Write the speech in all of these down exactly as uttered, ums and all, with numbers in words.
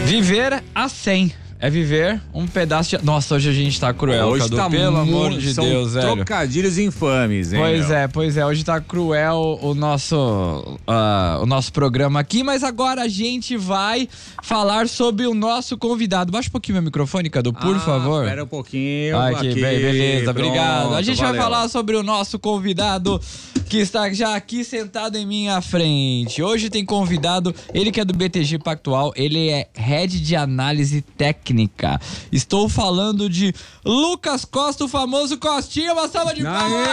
Viver a cem. É viver um pedaço de... Nossa, hoje a gente tá cruel, hoje Cadu, tá pelo muito, amor de são Deus, velho. Trocadilhos infames, hein? Pois meu? é, pois é, hoje tá cruel o nosso, uh, o nosso programa aqui, mas agora a gente vai falar sobre o nosso convidado. Baixa um pouquinho meu microfone, Cadu, por ah, favor. Espera um pouquinho. Aqui, aqui, bem, beleza, pronto, obrigado. A gente valeu. vai falar sobre o nosso convidado que está já aqui sentado em minha frente. Hoje tem convidado, ele que é do B T G Pactual, ele é Head de Análise Técnica. Estou falando de Lucas Costa, o famoso Costinha, uma salva de palmas!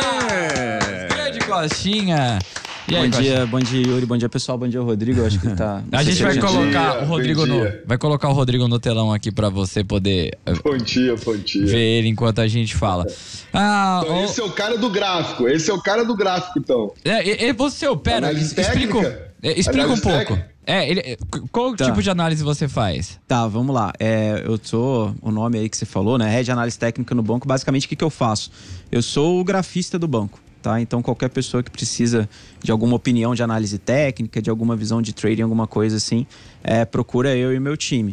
Grande Costinha! E aí, bom Costinha? dia, bom dia, Yuri, bom dia, pessoal, bom dia, Rodrigo. Eu acho que tá. A gente vai colocar dia, o Rodrigo no, vai colocar o Rodrigo no telão aqui pra você poder Bom dia, bom dia. ver ele enquanto a gente fala. Ah, Então, o... esse é o cara do gráfico, esse é o cara do gráfico, então. É, é, você, pera, Análise explica, técnica? é, explica um Análise pouco. técnica? É, ele, qual Tá. tipo de análise você faz? Tá, vamos lá. É, eu sou o nome aí que você falou, né? Head de Análise Técnica no banco. Basicamente, o que, que eu faço? Eu sou o grafista do banco, tá? Então, qualquer pessoa que precisa de alguma opinião de análise técnica, de alguma visão de trading, alguma coisa assim, é, procura eu e meu time.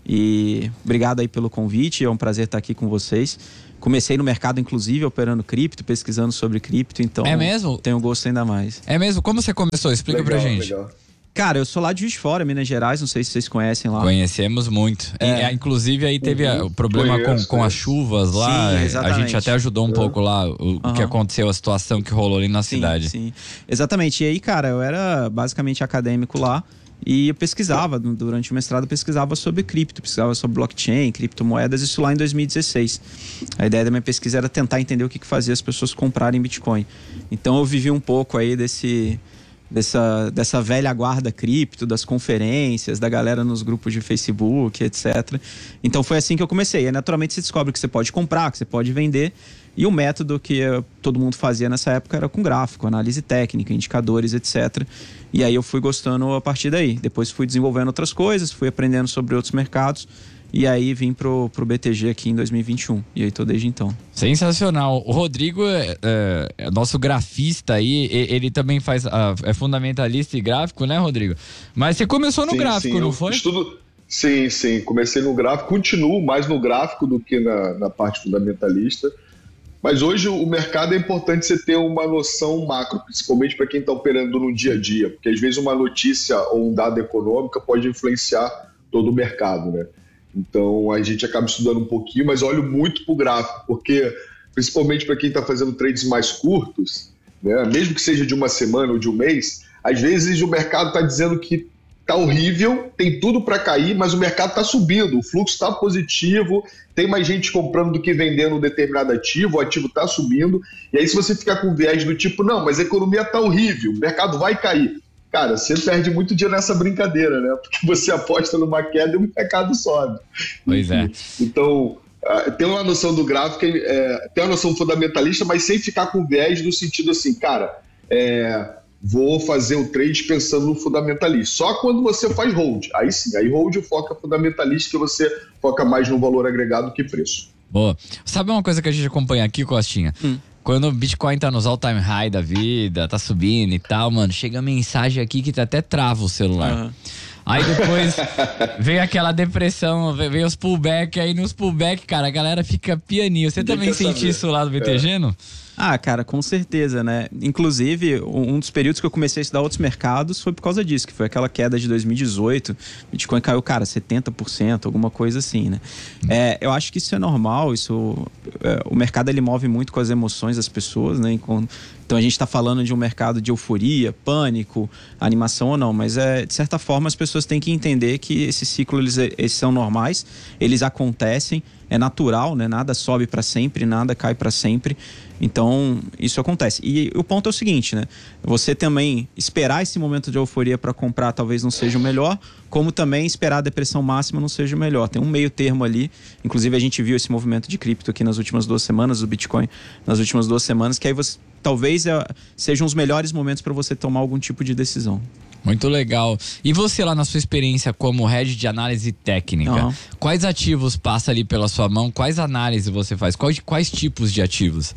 E obrigado aí pelo convite, é um prazer estar aqui com vocês. Comecei no mercado, inclusive, operando cripto, pesquisando sobre cripto, então... É mesmo? Tenho gosto ainda mais. É mesmo? Como você começou? Explica Legal, pra gente. legal. Cara, eu sou lá de Juiz de Fora, Minas Gerais, não sei se vocês conhecem lá. Conhecemos muito. É. E, com aí teve Uhum. o problema Conheço, com, com as conheço. chuvas lá. Sim, a exatamente. gente até ajudou um pouco lá o, o que Aham. aconteceu, a situação que rolou ali na Sim, cidade. Sim, exatamente. E aí, cara, eu era basicamente acadêmico lá e eu pesquisava, durante o mestrado, eu pesquisava sobre cripto, pesquisava sobre blockchain, criptomoedas, isso lá em dois mil e dezesseis. A ideia da minha pesquisa era tentar entender o que, que fazia as pessoas comprarem Bitcoin. Então eu vivi um pouco aí desse... Dessa, dessa velha guarda cripto, das conferências, da galera nos grupos de Facebook, etcétera. Então foi assim que eu comecei. Aí naturalmente você descobre que você pode comprar, que você pode vender. E o método que eh, todo mundo fazia nessa época era com gráfico, análise técnica, indicadores, etcétera. E aí eu fui gostando a partir daí. Depois fui desenvolvendo outras coisas, fui aprendendo sobre outros mercados. E aí vim pro, pro B T G aqui em dois mil e vinte e um. E aí tô desde então. Sensacional. O Rodrigo é, é, é nosso grafista aí, e- ele também faz, ah, é fundamentalista e gráfico, né, Rodrigo? Mas você começou no Sim, gráfico, sim, não eu foi? Estudo... Sim, sim. Comecei no gráfico, continuo mais no gráfico do que na, na parte fundamentalista. Mas hoje o mercado é importante você ter uma noção macro, principalmente para quem está operando no dia a dia, porque às vezes uma notícia ou um dado econômico pode influenciar todo o mercado, né? Então a gente acaba estudando um pouquinho, mas olho muito para o gráfico, porque principalmente para quem está fazendo trades mais curtos, né, mesmo que seja de uma semana ou de um mês, às vezes o mercado está dizendo que está horrível, tem tudo para cair, mas o mercado está subindo, o fluxo está positivo, tem mais gente comprando do que vendendo um determinado ativo, o ativo está subindo, e aí se você ficar com viés do tipo, não, mas a economia está horrível, o mercado vai cair. Cara, você perde muito dinheiro nessa brincadeira, né? Porque você aposta numa queda e o mercado sobe. Pois é. Então, uh, tem uma noção do gráfico, é, tem uma noção fundamentalista, mas sem ficar com viés no sentido assim, cara, é, vou fazer o trade pensando no fundamentalista. Só quando você faz hold. Aí sim, aí hold foca fundamentalista, que você foca mais no valor agregado que preço. Boa. Sabe uma coisa que a gente acompanha aqui, Costinha? Hum. Quando o Bitcoin tá nos all-time high da vida, tá subindo e tal, mano, chega mensagem aqui que até trava o celular. Aham. Aí depois vem aquela depressão, vem, vem os pullback, aí nos pullback, cara, a galera fica pianinho. Você Ninguém também quer sente saber. isso lá do B T G, não? Ah, cara, com certeza, né? Inclusive, um dos períodos que eu comecei a estudar outros mercados foi por causa disso, que foi aquela queda de dois mil e dezoito. Bitcoin caiu, cara, setenta por cento, alguma coisa assim, né? É, eu acho que isso é normal, isso... É, o mercado, ele move muito com as emoções das pessoas, né? Então, a gente tá falando de um mercado de euforia, pânico, animação ou não, mas é, de certa forma as pessoas têm que entender que esses ciclos, eles, eles são normais, eles acontecem, é natural, né? Nada sobe para sempre, nada cai para sempre. Então, isso acontece. E o ponto é o seguinte, né? Você também esperar esse momento de euforia para comprar talvez não seja o melhor, como também esperar a depressão máxima não seja o melhor. Tem um meio termo ali. Inclusive, a gente viu esse movimento de cripto aqui nas últimas duas semanas, do Bitcoin nas últimas duas semanas, que aí você, talvez é, sejam os melhores momentos para você tomar algum tipo de decisão. Muito legal. E você lá na sua experiência como head de análise técnica, Uhum. quais ativos passa ali pela sua mão? Quais análises você faz? Quais, quais tipos de ativos?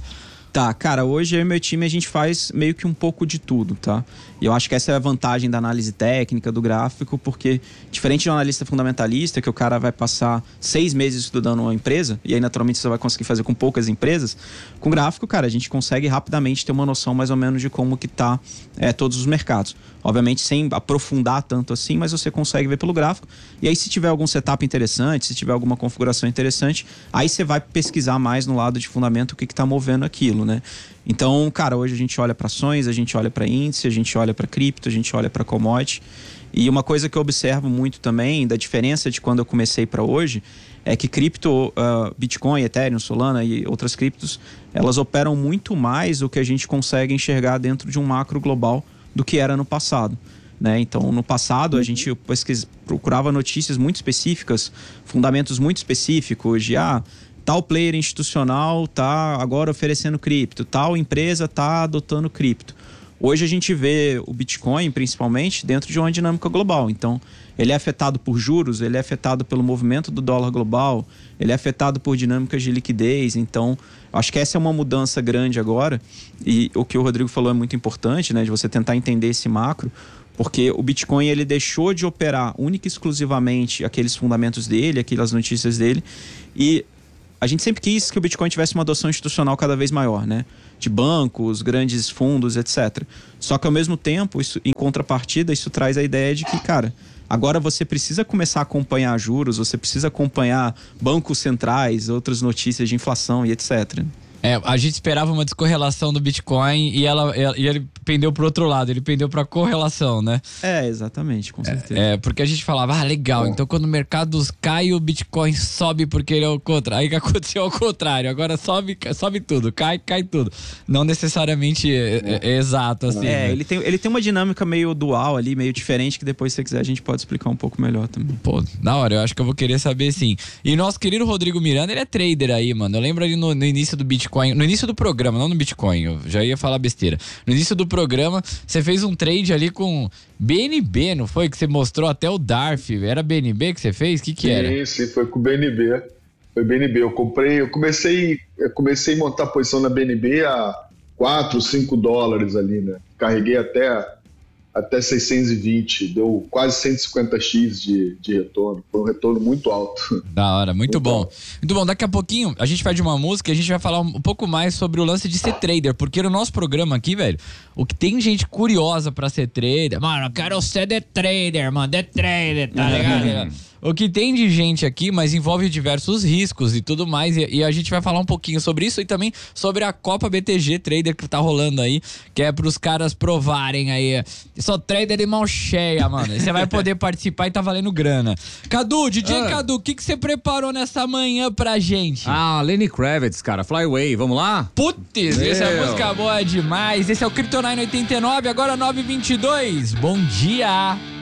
Tá, cara, hoje eu e meu time a gente faz meio que um pouco de tudo, tá? E eu acho que essa é a vantagem da análise técnica, do gráfico, porque diferente de um analista fundamentalista, que o cara vai passar seis meses estudando uma empresa, e aí naturalmente você vai conseguir fazer com poucas empresas, com gráfico, cara, a gente consegue rapidamente ter uma noção mais ou menos de como que tá é, todos os mercados. Obviamente sem aprofundar tanto assim, mas você consegue ver pelo gráfico. E aí se tiver algum setup interessante, se tiver alguma configuração interessante, aí você vai pesquisar mais no lado de fundamento o que está movendo aquilo, né? Então, cara, hoje a gente olha para ações, a gente olha para índice, a gente olha para cripto, a gente olha para commodity. E uma coisa que eu observo muito também, da diferença de quando eu comecei para hoje, é que cripto, uh, Bitcoin, Ethereum, Solana e outras criptos, elas operam muito mais do que a gente consegue enxergar dentro de um macro global do que era no passado, né? Então, no passado, a gente pesquisa, procurava notícias muito específicas, fundamentos muito específicos de, ah, tal player institucional tá agora oferecendo cripto, tal empresa tá adotando cripto. Hoje a gente vê o Bitcoin, principalmente, dentro de uma dinâmica global. Então, ele é afetado por juros, ele é afetado pelo movimento do dólar global, ele é afetado por dinâmicas de liquidez. Então, acho que essa é uma mudança grande agora. E o que o Rodrigo falou é muito importante, né? De você tentar entender esse macro. Porque o Bitcoin, ele deixou de operar única e exclusivamente aqueles fundamentos dele, aquelas notícias dele. E a gente sempre quis que o Bitcoin tivesse uma adoção institucional cada vez maior, né? De bancos, grandes fundos, etcétera. Só que ao mesmo tempo, isso, em contrapartida, isso traz a ideia de que, cara, agora você precisa começar a acompanhar juros, você precisa acompanhar bancos centrais, outras notícias de inflação e etcétera. É, a gente esperava uma descorrelação do Bitcoin e, ela, e ele pendeu pro outro lado, ele pendeu pra correlação, né? É, exatamente, com certeza. É, é, porque a gente falava, ah, legal, então quando o mercado cai, o Bitcoin sobe porque ele é o contra. Aí que aconteceu ao contrário, agora sobe, sobe tudo, cai, cai tudo. Não necessariamente é, é, é exato, assim. É, né? ele tem, ele tem uma dinâmica meio dual ali, meio diferente, que depois, se você quiser, a gente pode explicar um pouco melhor também. Pô, da hora, eu acho que eu vou querer saber sim. E nosso querido Rodrigo Miranda, ele é trader aí, mano. Eu lembro ali no, no início do Bitcoin. No início do programa, não no Bitcoin, eu já ia falar besteira. No início do programa, você fez um trade ali com B N B, não foi? Que você mostrou até o Darf. Era B N B que você fez? O que que sim, era? Sim, foi com o B N B. Foi B N B. Eu comprei, eu comecei, eu comecei a montar posição na B N B a quatro, cinco dólares ali, né? Carreguei até, até seiscentos e vinte, deu quase cento e cinquenta x de, de retorno. Foi um retorno muito alto. Da hora, muito, muito bom. bom. Muito bom, daqui a pouquinho a gente vai de uma música e a gente vai falar um pouco mais sobre o lance de ser trader, porque no nosso programa aqui, velho, o que tem gente curiosa pra ser trader, mano, eu quero ser the trader, mano, the trader, tá ligado? O que tem de gente aqui, mas envolve diversos riscos e tudo mais, e, e a gente vai falar um pouquinho sobre isso e também sobre a Copa B T G Trader que tá rolando aí, que é pros caras provarem aí. Sou trader de mão cheia, mano. E você vai poder participar e tá valendo grana. Cadu, D J ah. Cadu, o que que você preparou nessa manhã pra gente? Ah, Lenny Kravitz, cara, Fly Away, vamos lá? Putz, essa é música boa demais. Esse é o Kryptonite oitenta e nove, agora nove e vinte e dois. Bom dia!